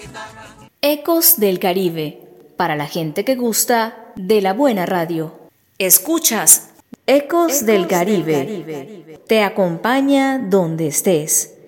Ecos del Caribe, para la gente que gusta de la buena radio. Escuchas Ecos del Caribe. Te acompaña donde estés.